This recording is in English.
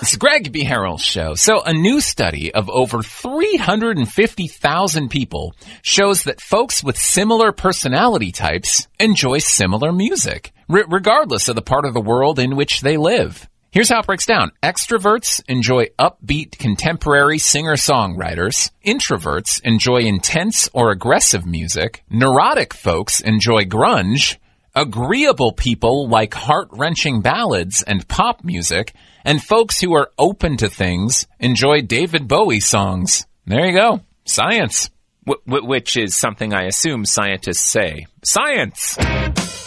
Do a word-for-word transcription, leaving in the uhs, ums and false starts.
Greetings, Greg B. Harrell's show. So a new study of over three hundred fifty thousand people shows that folks with similar personality types enjoy similar music, r- regardless of the part of the world in which they live. Here's how it breaks down. Extroverts enjoy upbeat contemporary singer-songwriters. Introverts enjoy intense or aggressive music. Neurotic folks enjoy grunge. Agreeable people like heart-wrenching ballads and pop music, and folks who are open to things enjoy David Bowie songs. There you go. Science. W- w- which is something I assume scientists say. Science!